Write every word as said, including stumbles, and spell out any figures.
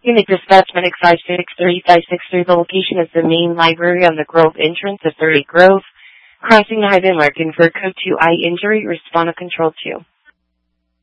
Unit Dispatch Medic five six three five six three. The location is the main library on the Grove entrance of thirty Grove. Crossing the highway marking for code two I injury. Respond to control two.